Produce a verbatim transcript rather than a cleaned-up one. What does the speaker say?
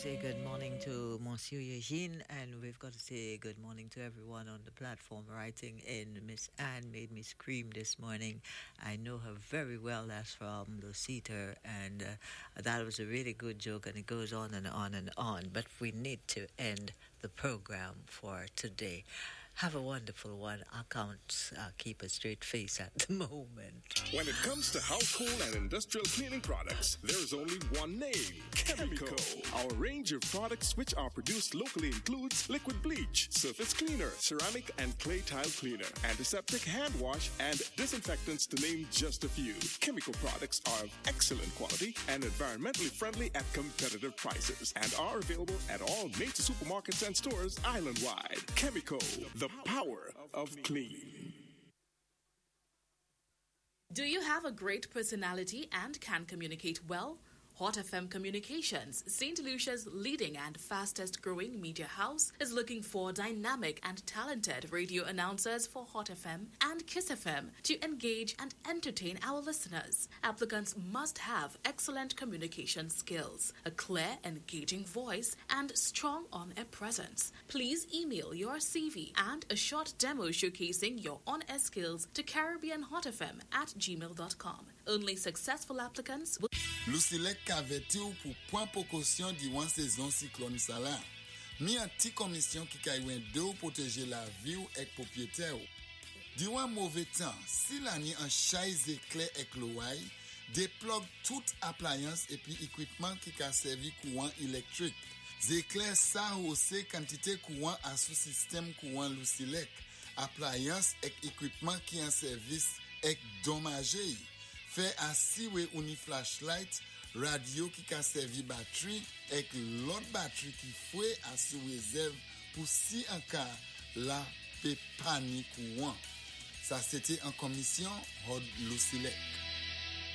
say good morning to Monsieur Eugene, and we've got to say good morning to everyone on the platform. Writing in, Miss Anne made me scream this morning. I know her very well. That's from Lucita, and uh, that was a really good joke, and it goes on and on and on. But we need to end the program for today. Have a wonderful one. I can't uh, keep a straight face at the moment. When it comes to household and industrial cleaning products, there is only one name, Chemical. Our range of products which are produced locally includes liquid bleach, surface cleaner, ceramic and clay tile cleaner, antiseptic hand wash, and disinfectants, to name just a few. Chemical products are of excellent quality and environmentally friendly at competitive prices and are available at all major supermarkets and stores island-wide. Chemical, the power of clean. Do you have a great personality and can communicate well? Hot F M Communications, Saint Lucia's leading and fastest growing media house, is looking for dynamic and talented radio announcers for Hot F M and Kiss F M to engage and entertain our listeners. Applicants must have excellent communication skills, a clear, engaging voice, and strong on-air presence. Please email your C V and a short demo showcasing your on-air skills to caribbean hot f m at gmail dot com. Only successful applicants will... Lucilec kaveti ou pour point précaution diwan saison cyclone ça là. Mi an ti commission qui kaywen de ou protéger la vie ou ek propriétaire ou. Diwan mauvais temps, si l'année en chaise éclair ek l'ouay, déplogue toute appliance et puis équipement qui ka servi courant électrique. Zéclair ça hausse quantité courant à sous système courant Lucilec. Appliance ek équipement qui en service ek dommagé. Fait assis ou ni flashlight, radio qui ka servi batterie et l'autre batterie qui fouet à sous réserve pour si en cas la pe panique courant. Ça c'était en commission Rod Lucilec.